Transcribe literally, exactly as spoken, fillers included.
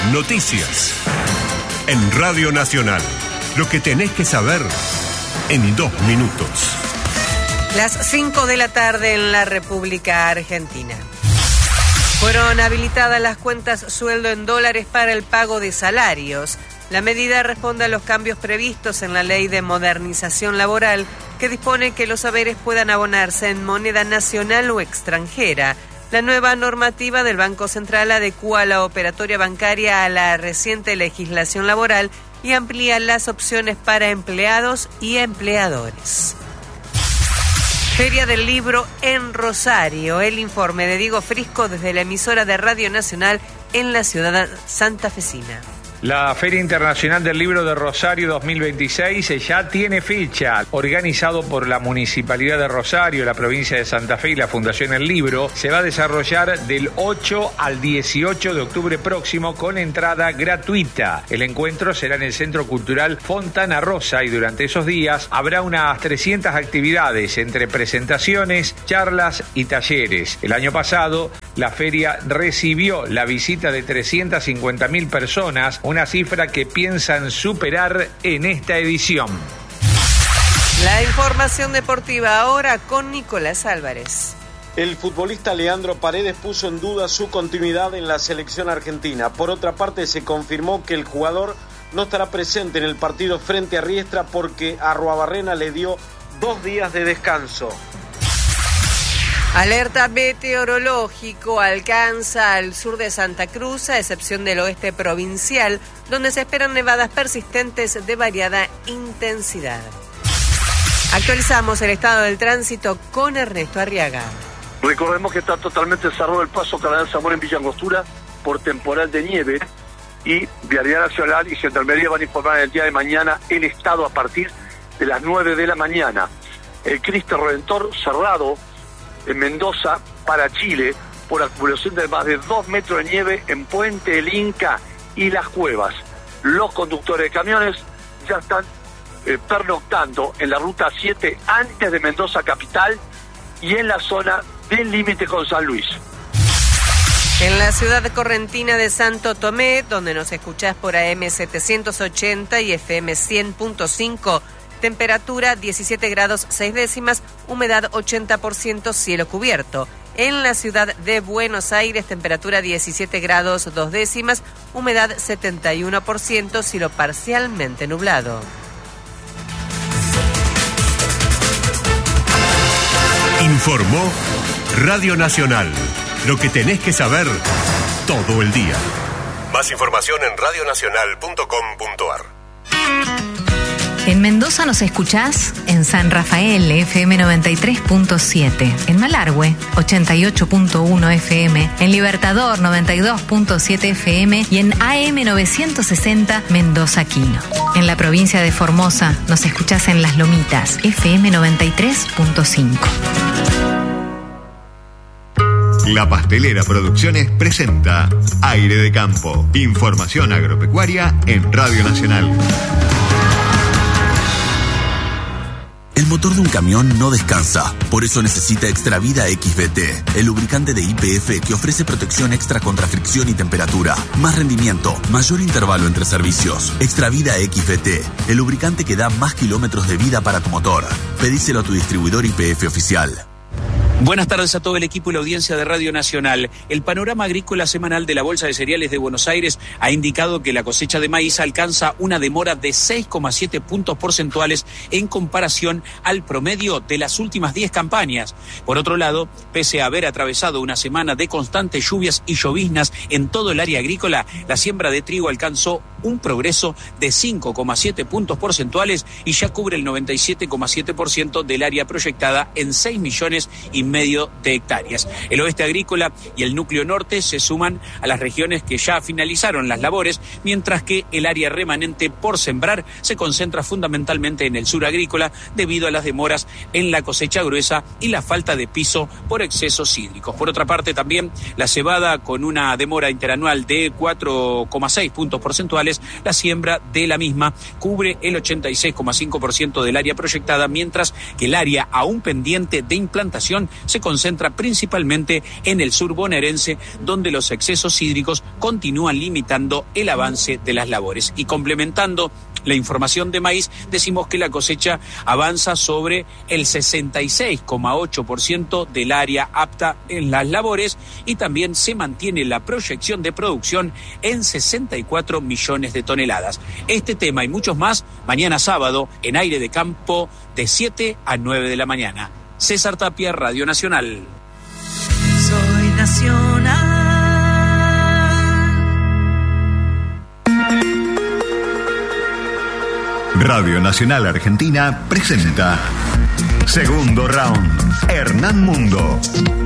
Noticias. En Radio Nacional. Lo que tenés que saber en dos minutos. Las cinco de la tarde en la República Argentina. Fueron habilitadas las cuentas sueldo en dólares para el pago de salarios. La medida responde a los cambios previstos en la Ley de Modernización Laboral, que dispone que los haberes puedan abonarse en moneda nacional o extranjera. La nueva normativa del Banco Central adecúa la operatoria bancaria a la reciente legislación laboral y amplía las opciones para empleados y empleadores. Feria del Libro en Rosario. El informe de Diego Frisco desde la emisora de Radio Nacional en la ciudad santafesina. La Feria Internacional del Libro de Rosario dos mil veintiséis ya tiene fecha. Organizado por la Municipalidad de Rosario, la provincia de Santa Fe y la Fundación El Libro, se va a desarrollar del ocho al dieciocho de octubre próximo con entrada gratuita. El encuentro será en el Centro Cultural Fontana Rosa y durante esos días habrá unas trescientas actividades entre presentaciones, charlas y talleres. El año pasado, la feria recibió la visita de trescientas cincuenta mil personas, una cifra que piensan superar en esta edición. La información deportiva ahora con Nicolás Álvarez. El futbolista Leandro Paredes puso en duda su continuidad en la selección argentina. Por otra parte, se confirmó que el jugador no estará presente en el partido frente a Riestra porque Arruabarrena le dio dos días de descanso. Alerta meteorológico alcanza al sur de Santa Cruz, a excepción del oeste provincial, donde se esperan nevadas persistentes de variada intensidad. Actualizamos el estado del tránsito con Ernesto Arriaga. Recordemos que está totalmente cerrado el paso Cardenal Zamora en Villa Angostura por temporal de nieve y Vialidad Nacional y Gendarmería van a informar el día de mañana el estado a partir de las nueve de la mañana. El Cristo Redentor cerrado en Mendoza para Chile por acumulación de más de dos metros de nieve en Puente El Inca y Las Cuevas. Los conductores de camiones ya están eh, pernoctando en la ruta siete antes de Mendoza capital y en la zona del límite con San Luis. En la ciudad correntina de Santo Tomé, donde nos escuchás por A M setecientos ochenta y F M cien punto cinco, temperatura diecisiete grados seis décimas, humedad ochenta por ciento, cielo cubierto. En la ciudad de Buenos Aires, temperatura diecisiete grados dos décimas, humedad setenta y uno por ciento, cielo parcialmente nublado. Informó Radio Nacional. Lo que tenés que saber todo el día. Más información en radio nacional punto com punto a r. En Mendoza nos escuchás en San Rafael, F M noventa y tres punto siete, en Malargüe, ochenta y ocho punto uno F M, en Libertador, noventa y dos punto siete F M y en A M novecientos sesenta Mendoza Quino. En la provincia de Formosa nos escuchás en Las Lomitas, F M noventa y tres punto cinco. La Pastelera Producciones presenta Aire de Campo, información agropecuaria en Radio Nacional. El motor de un camión no descansa, por eso necesita Extravida X V T, el lubricante de Y P F que ofrece protección extra contra fricción y temperatura, más rendimiento, mayor intervalo entre servicios. Extravida X V T, el lubricante que da más kilómetros de vida para tu motor. Pedíselo a tu distribuidor Y P F oficial. Buenas tardes a todo el equipo y la audiencia de Radio Nacional. El panorama agrícola semanal de la Bolsa de Cereales de Buenos Aires ha indicado que la cosecha de maíz alcanza una demora de seis coma siete puntos porcentuales en comparación al promedio de las últimas diez campañas. Por otro lado, pese a haber atravesado una semana de constantes lluvias y lloviznas en todo el área agrícola, la siembra de trigo alcanzó un progreso de cinco coma siete puntos porcentuales y ya cubre el noventa y siete coma siete por ciento del área proyectada en seis millones y medio de hectáreas. El oeste agrícola y el núcleo norte se suman a las regiones que ya finalizaron las labores, mientras que el área remanente por sembrar se concentra fundamentalmente en el sur agrícola debido a las demoras en la cosecha gruesa y la falta de piso por excesos hídricos. Por otra parte, también la cebada, con una demora interanual de cuatro coma seis puntos porcentuales, la siembra de la misma cubre el ochenta y seis coma cinco por ciento del área proyectada, mientras que el área aún pendiente de implantación se concentra principalmente en el sur bonaerense, donde los excesos hídricos continúan limitando el avance de las labores. Y complementando la información de maíz, decimos que la cosecha avanza sobre el sesenta y seis coma ocho por ciento del área apta en las labores y también se mantiene la proyección de producción en sesenta y cuatro millones de toneladas. Este tema y muchos más mañana sábado en Aire de Campo de siete a nueve de la mañana. César Tapia, Radio Nacional. Soy Nacional. Radio Nacional Argentina presenta Segundo Round, Hernán Mundo.